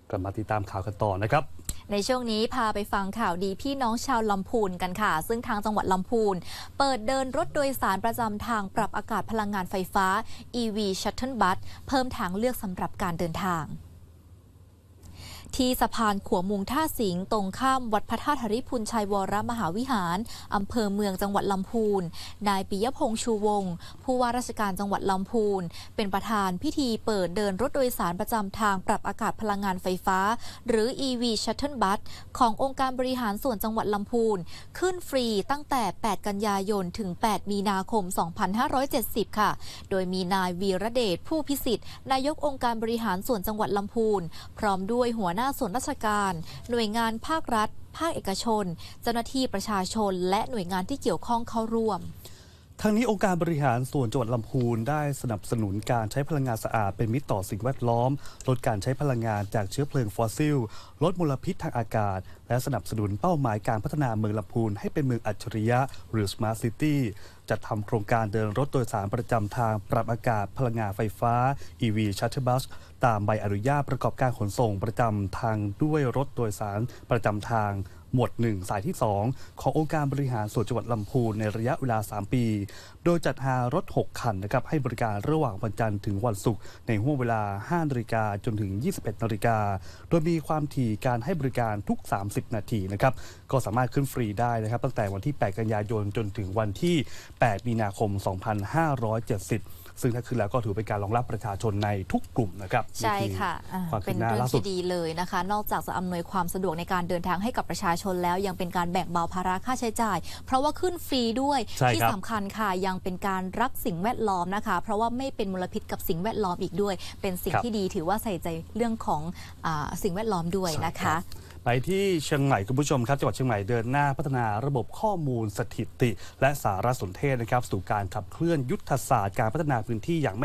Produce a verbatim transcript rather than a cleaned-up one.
กลับมาติดตามข่าวกันต่อนะครับในช่วงนี้พาไปฟังข่าวดีพี่น้องชาวลำพูนกันค่ะซึ่งทางจังหวัดลำพูนเปิดเดินรถโดยสารประจำทางปรับอากาศพลังงานไฟฟ้า อี วี Shuttle Bus เพิ่มทางเลือกสำหรับการเดินทางที่สะพานขัวมุงท่าสิงตรงข้ามวัดพระธาตุหริพุนชัยวรมหาวิหารอำเภอเมืองจังหวัดลำพูนนายปิยพงษ์ชูวงศ์ผู้ว่าราชการจังหวัดลำพูนเป็นประธานพิธีเปิดเดินรถโดยสารประจำทางปรับอากาศพลังงานไฟฟ้าหรือ อี วี Shuttle Bus ขององค์การบริหารส่วนจังหวัดลำพูนขึ้นฟรีตั้งแต่ แปด กันยายนถึง แปด มีนาคม สองพันห้าร้อยเจ็ดสิบ ค่ะโดยมีนายวีระเดชผู้พิสิทธิ์นายกองค์การบริหารส่วนจังหวัดลำพูนพร้อมด้วยหัวหน้าส่วนราชการหน่วยงานภาครัฐภาคเอกชนเจ้าหน้าที่ประชาชนและหน่วยงานที่เกี่ยวข้องเข้าร่วมทั้งนี้องค์การบริหารส่วนจังหวัดลำพูนได้สนับสนุนการใช้พลังงานสะอาดเป็นมิตรต่อสิ่งแวดล้อมลดการใช้พลังงานจากเชื้อเพลิงฟอสซิลลดมลพิษทางอากาศและสนับสนุนเป้าหมายการพัฒนาเมืองลำพูนให้เป็นเมืองอัจฉริยะหรือ Smart City จัดทำโครงการเดินรถโดยสารประจำทางปรับอากาศพลังงานไฟฟ้า อี วี Shuttle Bus ตามใบอนุญาตประกอบการขนส่งประจำทางด้วยรถโดยสารประจำทางหมวดหนึ่งสายที่สองขององค์การบริหารส่วนจังหวัดลำพูนในระยะเวลาสามปีโดยจัดหารถหกคันนะครับให้บริการระหว่างวันจันทร์ถึงวันศุกร์ในห้วงเวลาห้านาฬิกาจนถึงยี่สิบเอ็ดนาฬิกาโดยมีความถี่การให้บริการทุกสามสิบนาทีนะครับก็สามารถขึ้นฟรีได้นะครับตั้งแต่วันที่แปดกันยายนจนถึงวันที่แปดมีนาคมสองพันห้าร้อยเจ็ดสิบซึ่งถ้าขึ้นแล้วก็ถือเป็นการรองรับประชาชนในทุกกลุ่มนะครับใช่ค่ะเป็นเรื่องที่ดีเลยนะคะนอกจากจะอำนวยความสะดวกในการเดินทางให้กับประชาชนแล้วยังเป็นการแบ่งเบาภาระค่าใช้จ่ายเพราะว่าขึ้นฟรีด้วยที่สำคัญค่ะยังเป็นการรักสิ่งแวดล้อมนะคะเพราะว่าไม่เป็นมลพิษกับสิ่งแวดล้อมอีกด้วยเป็นสิ่งที่ดีถือว่าใส่ใจเรื่องของสิ่งแวดล้อมด้วยนะคะไปที่เชียงใหม่คุณผู้ชมครับจังหวัดเชียงใหม่เดินหน้าพัฒนาระบบข้อมูลสถิติและสารสนเทศนะครับสู่การขับเคลื่อนยุทธศาสตร์การพัฒนาพื้นที่อย่าง